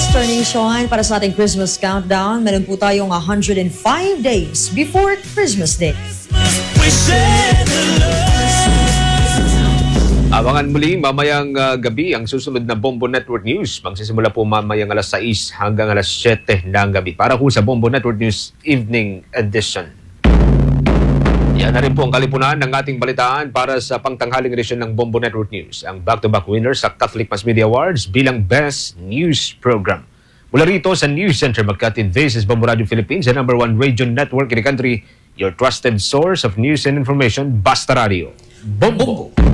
Nation, para sa ating Christmas countdown, meron po tayong 105 days before Christmas Day. Abangan muli mamayang gabi ang susunod na Bombo Network News. Magsisimula po mamayang alas 6 hanggang alas 7 ng gabi para po sa Bombo Network News Evening Edition. Yan na rin po ang kalipunan ng ating balitaan para sa pangtanghaling edisyon ng Bombo Network News. Ang back-to-back winner sa Catholic Mass Media Awards bilang Best News Program. Mula rito sa News Center Makati, this is Bombo Radio Philippines, the #1 radio network in the country, your trusted source of news and information, Basta Radio. Bombo!